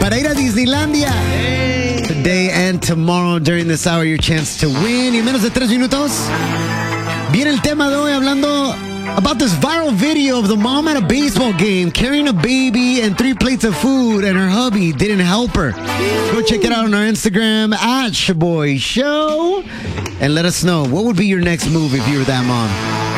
para ir a Disneylandia. Today and tomorrow during this hour, your chance to win. Y en menos de 3 minutos, viene el tema de hoy hablando about this viral video of the mom at a baseball game carrying a baby and 3 plates of food, and her hubby didn't help her. Go check it out on our Instagram at Shaboy Show and let us know what would be your next move if you were that mom.